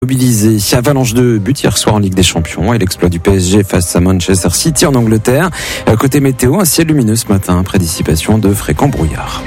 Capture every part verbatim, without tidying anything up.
Mobilisé, avalanche de buts hier soir en Ligue des Champions et l'exploit du P S G face à Manchester City en Angleterre. Côté météo, un ciel lumineux ce matin, prédissipation de fréquents brouillards.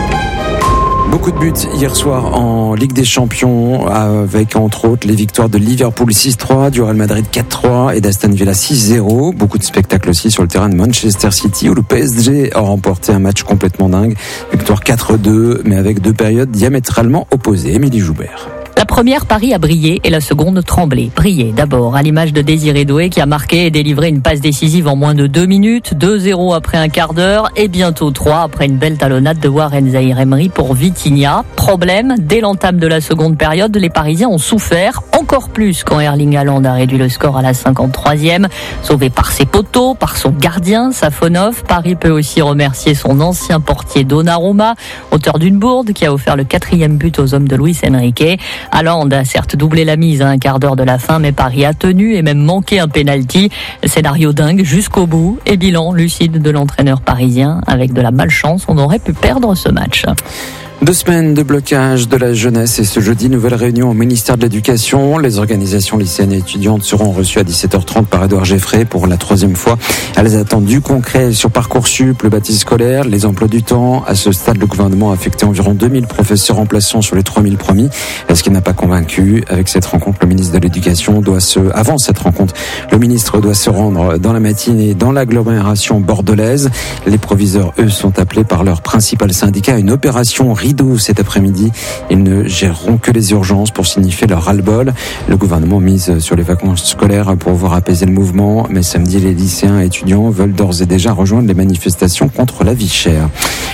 Beaucoup de buts hier soir en Ligue des Champions avec entre autres les victoires de Liverpool six trois, du Real Madrid quatre trois et d'Aston Villa six zéro. Beaucoup de spectacles aussi sur le terrain de Manchester City où le P S G a remporté un match complètement dingue. Victoire quatre deux mais avec deux périodes diamétralement opposées. Émilie Joubert. La première, Paris a brillé et la seconde, tremblé. Brillé d'abord, à l'image de Désiré Doué qui a marqué et délivré une passe décisive en moins de deux minutes, deux zéro après un quart d'heure et bientôt trois après une belle talonnade de Warren Zaïre-Emery pour Vitinha. Problème, dès l'entame de la seconde période, les Parisiens ont souffert, encore plus quand Erling Haaland a réduit le score à la cinquante-troisième. Sauvé par ses poteaux, par son gardien, Safonov, Paris peut aussi remercier son ancien portier Donnarumma, auteur d'une bourde qui a offert le quatrième but aux hommes de Luis Enrique. Haaland a certes doublé la mise à un quart d'heure de la fin, mais Paris a tenu et même manqué un pénalty. Scénario dingue jusqu'au bout et bilan lucide de l'entraîneur parisien. Avec de la malchance, on aurait pu perdre ce match. Deux semaines de blocage de la jeunesse et ce jeudi, nouvelle réunion au ministère de l'Éducation. Les organisations lycéennes et étudiantes seront reçues à dix-sept heures trente par Édouard Geffray pour la troisième fois. Elles attendent du concret sur Parcoursup, le bâti scolaire, les emplois du temps. À ce stade, le gouvernement a affecté environ deux mille professeurs remplaçants sur les trois mille promis. Ce qui n'a pas convaincu. Avec cette rencontre, le ministre de l'Éducation doit se, avant cette rencontre, le ministre doit se rendre dans la matinée dans l'agglomération bordelaise. Les proviseurs, eux, sont appelés par leur principal syndicat à une opération rideau cet après-midi. Ils ne géreront que les urgences pour signifier leur ras-le-bol. Le gouvernement mise sur les vacances scolaires pour pouvoir apaiser le mouvement, mais samedi, les lycéens et étudiants veulent d'ores et déjà rejoindre les manifestations contre la vie chère.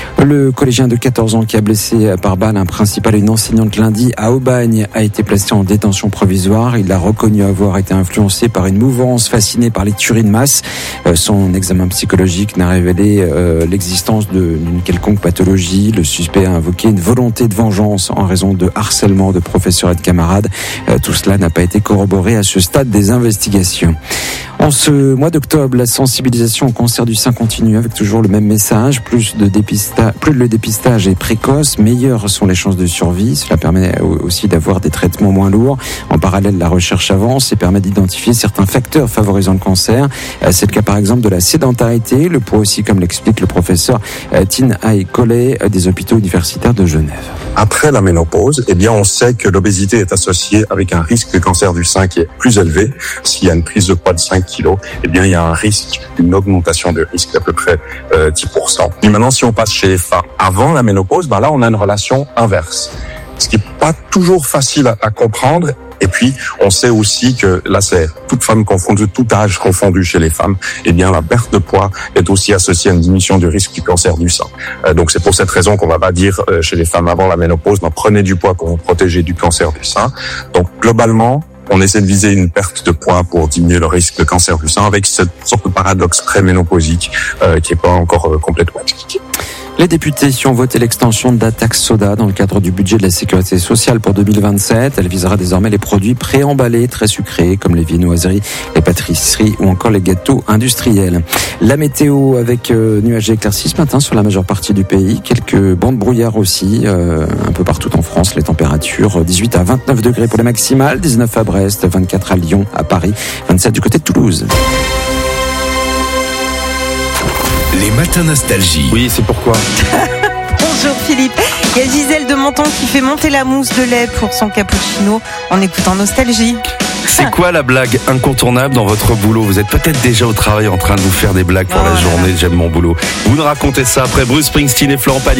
Le collégien de quatorze ans qui a blessé par balle un principal et une enseignante lundi à Aubagne a été placé en détention provisoire. Il a reconnu avoir été influencé par une mouvance fascinée par les tueries de masse. Son examen psychologique n'a révélé euh, l'existence de, d'une quelconque pathologie. Le suspect a invoqué une volonté de vengeance en raison de harcèlement de professeurs et de camarades. Euh, tout cela n'a pas été corroboré à ce stade des investigations. En ce mois d'octobre, la sensibilisation au cancer du sein continue avec toujours le même message. Plus de dépistage, plus le dépistage est précoce, meilleures sont les chances de survie. Cela permet aussi d'avoir des traitements moins lourds. En parallèle, la recherche avance et permet d'identifier certains facteurs favorisant le cancer. C'est le cas par exemple de la sédentarité, le poids aussi, comme l'explique le professeur Tin Hai Collet des hôpitaux universitaires de Genève. Après la ménopause, eh bien, on sait que l'obésité est associée avec un risque de cancer du sein qui est plus élevé. S'il y a une prise de poids de cinq kilos, eh bien, il y a un risque, une augmentation de risque d'à peu près euh, dix pour cent. Et maintenant, si on passe chez les femmes avant la ménopause, ben là, on a une relation inverse. Ce qui est pas toujours facile à, à comprendre. Et puis, on sait aussi que là, c'est toute femme confondue, tout âge confondu chez les femmes. Eh bien, la perte de poids est aussi associée à une diminution du risque du cancer du sein. Euh, donc, c'est pour cette raison qu'on va pas dire euh, chez les femmes avant la ménopause, ben, prenez du poids pour vous protéger du cancer du sein. Donc, globalement, on essaie de viser une perte de poids pour diminuer le risque de cancer du sein avec cette sorte de paradoxe préménopausique euh, qui est pas encore euh, complètement expliqué. Les députés ont voté l'extension de la taxe soda dans le cadre du budget de la sécurité sociale pour deux mille vingt-sept. Elle visera désormais les produits préemballés très sucrés comme les viennoiseries, les pâtisseries ou encore les gâteaux industriels. La météo avec euh, nuages et éclaircies ce matin sur la majeure partie du pays. Quelques bancs de brouillard aussi euh, un peu partout en France. Les températures dix-huit à vingt-neuf degrés pour les maximales, dix-neuf à Brest, vingt-quatre à Lyon, à Paris, vingt-sept du côté de Toulouse. Les matins nostalgie. Oui, c'est pourquoi. Bonjour Philippe. Il y a Gisèle de Menton qui fait monter la mousse de lait pour son cappuccino en écoutant Nostalgie. C'est quoi la blague incontournable dans votre boulot? Vous êtes peut-être déjà au travail en train de vous faire des blagues pour oh la journée. J'aime mon boulot. Vous nous racontez ça après Bruce Springsteen et Florent Pagny.